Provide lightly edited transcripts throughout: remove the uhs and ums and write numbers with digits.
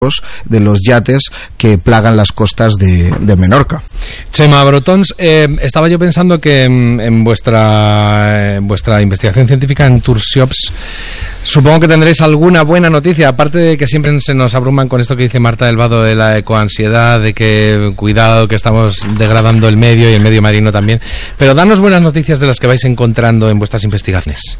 de los yates que plagan las costas de Menorca. Chema Brotons, estaba yo pensando que en vuestra investigación científica en Turshops, supongo que tendréis alguna buena noticia, aparte de que siempre se nos abruman con esto que dice Marta del Vado de la ecoansiedad, de que cuidado que estamos degradando el medio y el medio marino también, pero danos buenas noticias de las que vais encontrando en vuestras investigaciones.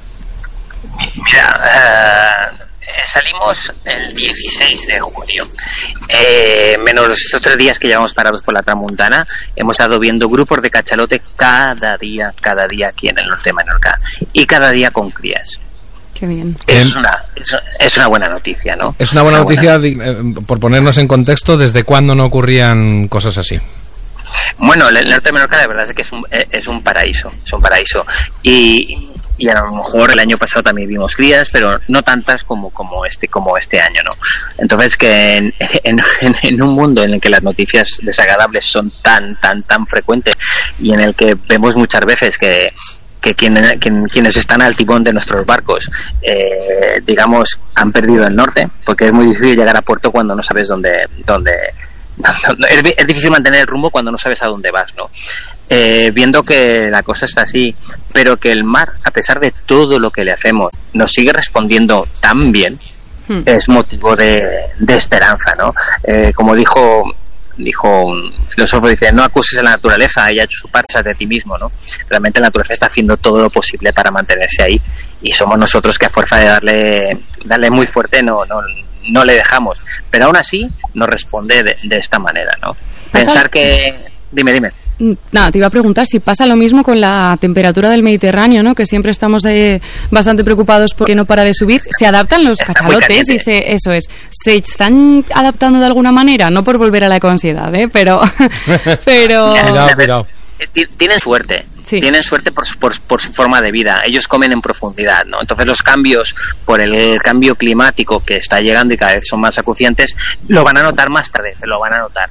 Mira, salimos el 16 de junio. Menos estos 3 días que llevamos parados por la Tramuntana, hemos estado viendo grupos de cachalote cada día aquí en el norte de Menorca, y cada día con crías. Qué bien. Es una buena noticia, ¿no? Es una buena noticia, por ponernos en contexto, ¿desde cuándo no ocurrían cosas así? Bueno, el norte de Menorca la verdad es que es un paraíso, y a lo mejor el año pasado también vimos crías, pero no tantas como este año, ¿no? Entonces, que en un mundo en el que las noticias desagradables son tan frecuentes, y en el que vemos muchas veces que quienes están al timón de nuestros barcos, digamos, han perdido el norte, porque es muy difícil llegar a puerto cuando no sabes dónde es difícil mantener el rumbo cuando no sabes a dónde vas, ¿no? Viendo que la cosa está así, pero que el mar, a pesar de todo lo que le hacemos, nos sigue respondiendo tan bien, es motivo de esperanza, ¿no? Como dijo un filósofo, dice: no acuses a la naturaleza, ella ha hecho su parte de ti mismo, ¿no? Realmente la naturaleza está haciendo todo lo posible para mantenerse ahí, y somos nosotros que a fuerza de darle muy fuerte no le dejamos, pero aún así nos responde de esta manera, ¿no? Pensar que... Dime. Nada, te iba a preguntar si pasa lo mismo con la temperatura del Mediterráneo, ¿no? Que siempre estamos bastante preocupados porque no para de subir. ¿Se adaptan los cachalotes? Y se están adaptando de alguna manera? No por volver a la ecoansiedad, pero... Cuidado. Tienen suerte. Sí. Tienen suerte por su forma de vida. Ellos comen en profundidad, ¿no? Entonces los cambios por el cambio climático que está llegando y cada vez son más acuciantes, lo van a notar más tarde, pero lo van a notar.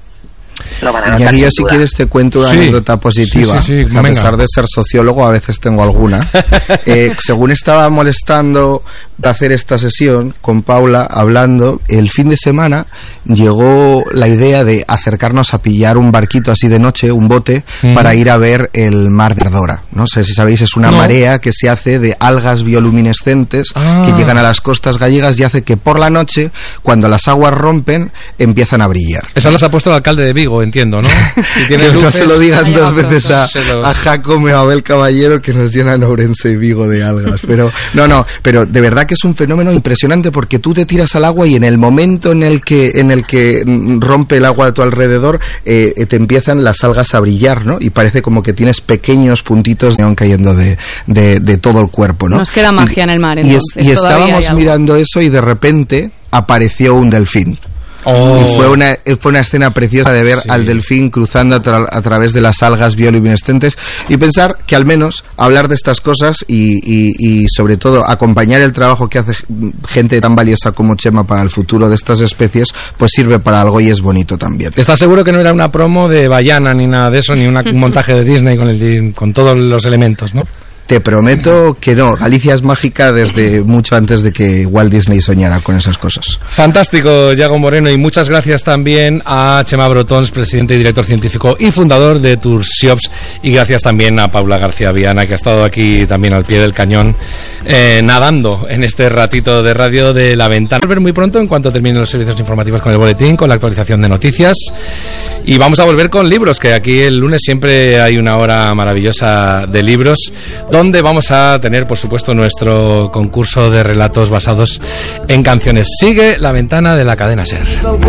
Y aquí yo, si quieres, te cuento una anécdota positiva. Sí, a pesar de ser sociólogo, a veces tengo alguna. Según estaba molestando para hacer esta sesión con Paula, hablando, el fin de semana llegó la idea de acercarnos a pillar un barquito así de noche, un bote, para ir a ver el mar de Ardora. No sé si sabéis, es una marea que se hace de algas bioluminescentes que llegan a las costas gallegas y hace que por la noche, cuando las aguas rompen, empiezan a brillar. Eso los ha puesto el alcalde de Vigo, entiendo, ¿no? Si tiene luces, no se lo digan dos veces a Jacome o a Abel Caballero, que nos llenan Ourense y Vigo de algas. Pero pero de verdad que es un fenómeno impresionante, porque tú te tiras al agua y en el momento en el que rompe el agua a tu alrededor, te empiezan las algas a brillar, ¿no? Y parece como que tienes pequeños puntitos de neón cayendo de todo el cuerpo, ¿no? Nos queda magia en el mar, entonces. Y estábamos mirando eso y de repente apareció un delfín. Y fue una escena preciosa de ver al delfín cruzando a través de las algas bioluminescentes, y pensar que al menos hablar de estas cosas y sobre todo acompañar el trabajo que hace gente tan valiosa como Chema para el futuro de estas especies, pues sirve para algo y es bonito también. ¿Estás seguro que no era una promo de Bayana ni nada de eso, ni un montaje de Disney con todos los elementos, no? Te prometo que no. Galicia es mágica desde mucho antes de que Walt Disney soñara con esas cosas. Fantástico, Yago Moreno, y muchas gracias también a Chema Brotons, presidente y director científico y fundador de Turshops, y gracias también a Paula García Viana, que ha estado aquí también al pie del cañón, nadando en este ratito de radio de La Ventana. Volver muy pronto en cuanto terminen los servicios informativos con el boletín, con la actualización de noticias, y vamos a volver con libros, que aquí el lunes siempre hay una hora maravillosa de libros, donde vamos a tener, por supuesto, nuestro concurso de relatos basados en canciones. Sigue La Ventana de la cadena SER.